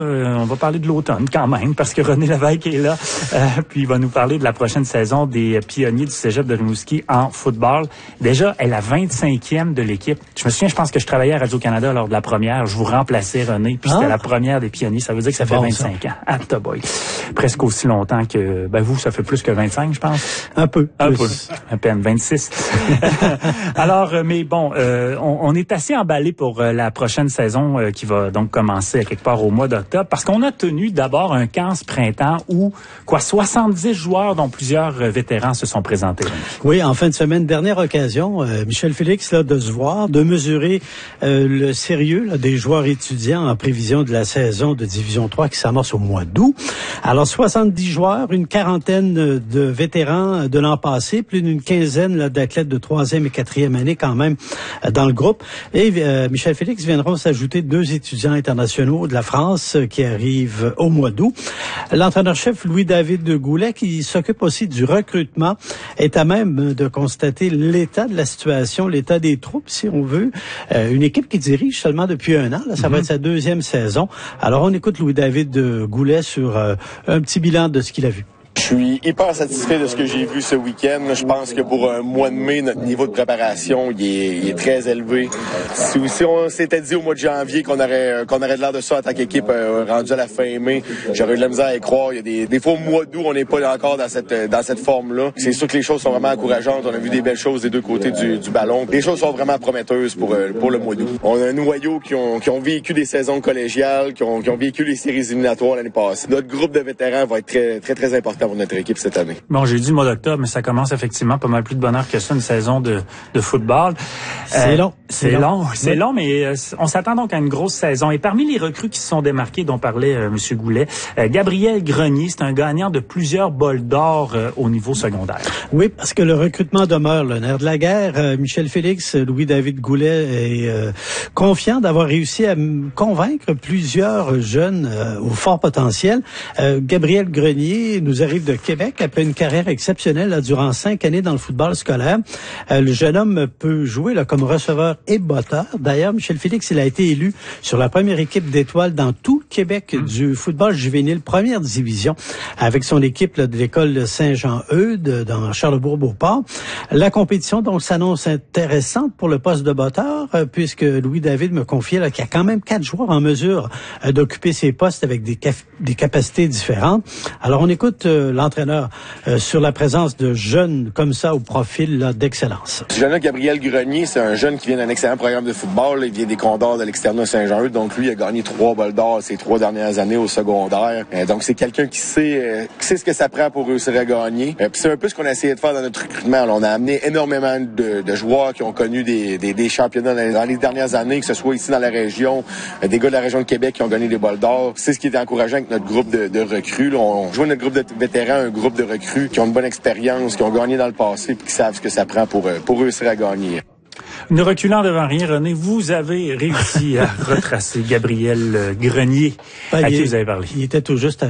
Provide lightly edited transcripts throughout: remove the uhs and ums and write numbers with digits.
On va parler de l'automne quand même, parce que René Lévesque est là, puis il va nous parler de la prochaine saison des pionniers du Cégep de Rimouski en football. Déjà, elle est la 25e de l'équipe. Je me souviens, je pense que je travaillais à Radio-Canada lors de la première. Je vous remplaçais, René, puis c'était la première des pionniers. Ça veut dire que ça fait 25 ans. Ah, boy. Presque aussi longtemps que... vous, ça fait plus que 25, je pense. Un peu. À peine, 26. Alors, mais bon, on est assez emballé pour la prochaine saison qui va donc commencer à quelque part au mois d'octobre. Parce qu'on a tenu d'abord un camp ce printemps où 70 joueurs, dont plusieurs vétérans, se sont présentés. Oui, en fin de semaine, dernière occasion, Michel Félix, là, de se voir, de mesurer le sérieux là, des joueurs étudiants en prévision de la saison de Division 3 qui s'amorce au mois d'août. Alors, 70 joueurs, une quarantaine de vétérans de l'an passé, plus d'une quinzaine là, d'athlètes de 3e et 4e année quand même dans le groupe. Et Michel Félix viendront s'ajouter 2 étudiants internationaux de la France qui arrive au mois d'août. L'entraîneur-chef Louis-David Goulet, qui s'occupe aussi du recrutement, est à même de constater l'état de la situation, l'état des troupes, si on veut. Une équipe qui dirige seulement depuis un an. Là, ça va être sa 2e saison. Alors, on écoute Louis-David Goulet sur un petit bilan de ce qu'il a vu. Je suis hyper satisfait de ce que j'ai vu ce week-end. Je pense que pour un mois de mai, notre niveau de préparation il est très élevé. Si on s'était dit au mois de janvier qu'on aurait de l'air de ça en tant qu'équipe rendu à la fin mai, j'aurais eu de la misère à y croire. Il y a des fois au mois d'août, on n'est pas encore dans cette forme-là. C'est sûr que les choses sont vraiment encourageantes. On a vu des belles choses des deux côtés du ballon. Les choses sont vraiment prometteuses pour le mois d'août. On a un noyau qui ont vécu des saisons collégiales, qui ont vécu les séries éliminatoires l'année passée. Notre groupe de vétérans va être très, très, très important pour notre équipe cette année. Bon, j'ai dit le mois d'octobre, mais ça commence effectivement pas mal plus de bonheur que ça, une saison de football. C'est long. C'est long, mais on s'attend donc à une grosse saison. Et parmi les recrues qui se sont démarquées, dont parlait M. Goulet, Gabriel Grenier, c'est un gagnant de plusieurs bols d'or au niveau secondaire. Oui, parce que le recrutement demeure le nerf de la guerre. Michel Félix, Louis-David Goulet est confiant d'avoir réussi à convaincre plusieurs jeunes au fort potentiel. Gabriel Grenier nous arrive de Québec après une carrière exceptionnelle là, durant 5 années dans le football scolaire. Le jeune homme peut jouer là, comme receveur et botteur. D'ailleurs, Michel Félix, il a été élu sur la première équipe d'étoiles dans tout le Québec du football juvénile première division avec son équipe là, de l'école Saint-Jean-Eudes dans Charlesbourg-Beauport. La compétition donc s'annonce intéressante pour le poste de botteur puisque Louis-David me confiait là, qu'il y a quand même 4 joueurs en mesure d'occuper ces postes avec des capacités différentes. Alors on écoute l'entraîneur sur la présence de jeunes comme ça au profil là, d'excellence. Ce jeune-là, Gabriel Grenier, c'est un jeune qui vient d'un excellent programme de football. Il vient des Condors de l'externat Saint-Jean-Eudes. Donc lui, il a gagné 3 bols d'or ces 3 dernières années au secondaire. Donc c'est quelqu'un qui sait ce que ça prend pour réussir à gagner. Puis c'est un peu ce qu'on a essayé de faire dans notre recrutement. Là, on a amené énormément de joueurs qui ont connu des championnats dans les dernières années, que ce soit ici dans la région, des gars de la région de Québec qui ont gagné des bols d'or. C'est ce qui est encourageant avec notre groupe de recrues. Là, on joue notre groupe de vétérans, un groupe de recrues qui ont une bonne expérience, qui ont gagné dans le passé puis qui savent ce que ça prend pour réussir à gagner. Ne reculant devant rien, René, vous avez réussi à retracer Gabriel Grenier, à qui vous avez parlé. Il était tout juste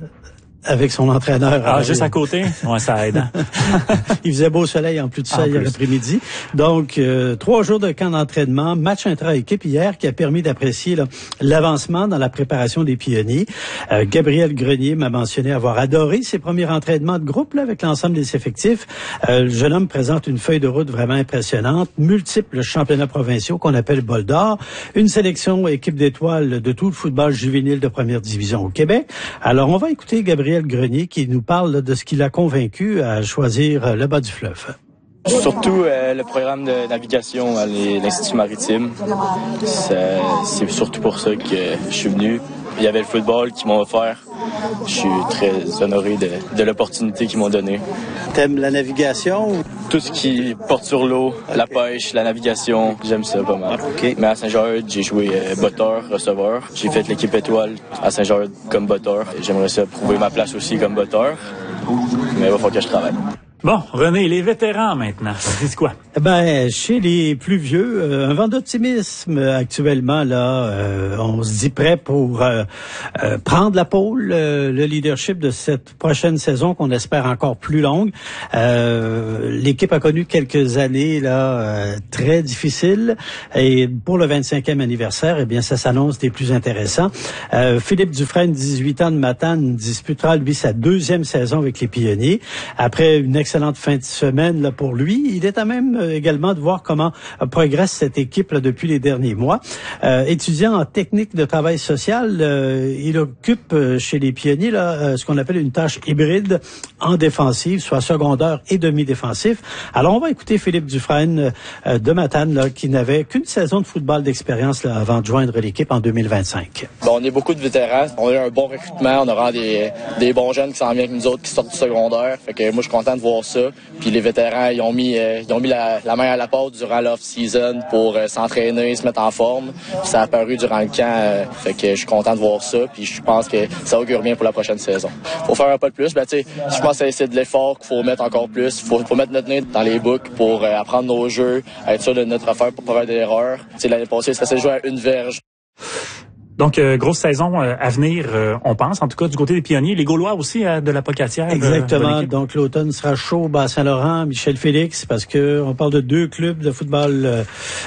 avec son entraîneur. Ah, juste à côté? Ouais, ça aide. Il faisait beau soleil en plus de ça hier après-midi. Donc, 3 jours de camp d'entraînement, match intra-équipe hier qui a permis d'apprécier l'avancement dans la préparation des pionniers. Gabriel Grenier m'a mentionné avoir adoré ses premiers entraînements de groupe là, avec l'ensemble des effectifs. Le jeune homme présente une feuille de route vraiment impressionnante, multiples championnats provinciaux qu'on appelle bol d'or, une sélection équipe d'étoiles de tout le football juvénile de première division au Québec. Alors, on va écouter Gabriel Grenier qui nous parle de ce qui l'a convaincu à choisir le bas du fleuve. Surtout le programme de navigation à l'Institut maritime. C'est surtout pour ça que je suis venu. Il y avait le football qui m'ont offert. Je suis très honoré de l'opportunité qu'ils m'ont donnée. T'aimes la navigation? Tout ce qui porte sur l'eau, la pêche, la navigation, j'aime ça pas mal. Okay. Mais à Saint-Jean-Eudes, j'ai joué botteur, receveur. J'ai fait l'équipe étoile à Saint-Jean-Eudes comme botteur. J'aimerais ça prouver ma place aussi comme botteur, mais il va falloir que je travaille. Bon, René, les vétérans maintenant, c'est quoi? Ben, chez les plus vieux, un vent d'optimisme actuellement. Là, on se dit prêt pour prendre la pôle, le leadership de cette prochaine saison qu'on espère encore plus longue. L'équipe a connu quelques années là très difficiles et pour le 25e anniversaire, eh bien, ça s'annonce des plus intéressants. Philippe Dufresne, 18 ans de Matane, disputera lui sa 2e saison avec les Pionniers. Après une excellente fin de semaine là pour lui, il est à même également de voir comment progresse cette équipe là, depuis les derniers mois. Étudiant en technique de travail social, il occupe chez les Pionniers là, ce qu'on appelle une tâche hybride en défensive, soit secondaire et demi-défensif. Alors, on va écouter Philippe Dufresne de Matane, là, qui n'avait qu'une saison de football d'expérience là, avant de joindre l'équipe en 2025. Bon, on est beaucoup de vétérans. On a eu un bon recrutement. On aura des bons jeunes qui s'en viennent avec nous autres, qui sortent du secondaire. Fait que moi, je suis content de voir ça. Puis les vétérans, ils ont mis la main à la pâte durant l'off-season pour s'entraîner, se mettre en forme. Puis ça a apparu durant le camp. Fait que je suis content de voir ça. Puis je pense que ça augure bien pour la prochaine saison. Faut faire un pas de plus. Ben, tu sais, je pense que c'est de l'effort qu'il faut mettre encore plus. Faut mettre notre nez dans les books pour apprendre nos jeux, être sûr de notre affaire pour pas faire d'erreurs. Tu sais, l'année passée, ça s'est joué à une verge. Donc, grosse saison à venir, on pense, en tout cas, du côté des Pionniers. Les Gaulois aussi de la Pocatière. Exactement. Donc, l'automne sera chaud, Bas-Saint-Laurent, Michel Félix, parce que on parle de 2 clubs de football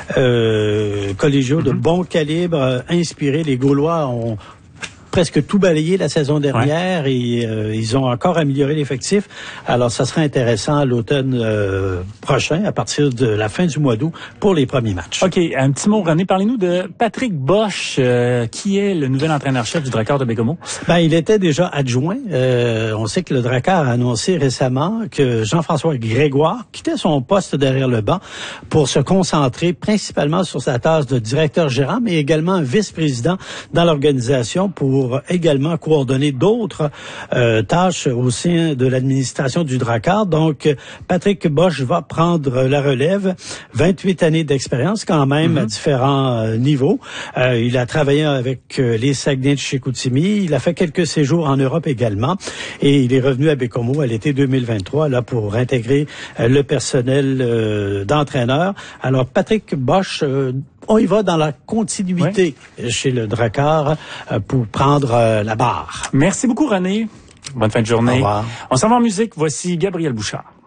collégiaux de bon calibre, inspirés. Les Gaulois ont presque tout balayé la saison dernière et ils ont encore amélioré l'effectif. Alors, ça sera intéressant à l'automne prochain, à partir de la fin du mois d'août, pour les premiers matchs. OK. Un petit mot, René. Parlez-nous de Patrick Bosch, qui est le nouvel entraîneur-chef du Drakkar de Baie-Comeau. Ben, il était déjà adjoint. On sait que le Drakkar a annoncé récemment que Jean-François Grégoire quittait son poste derrière le banc pour se concentrer principalement sur sa tâche de directeur-gérant, mais également vice-président dans l'organisation pour également coordonner d'autres tâches au sein de l'administration du Drakkar. Donc, Patrick Bosch va prendre la relève. 28 années d'expérience quand même à différents niveaux. Il a travaillé avec les Saguenay de Chicoutimi. Il a fait quelques séjours en Europe également. Et il est revenu à Baie-Comeau à l'été 2023 là pour intégrer le personnel d'entraîneur. Alors, Patrick Bosch... on y va dans la continuité chez le Drakkar pour prendre la barre. Merci beaucoup, René. Bonne fin de journée. Au revoir. On s'en va en musique. Voici Gabriel Bouchard.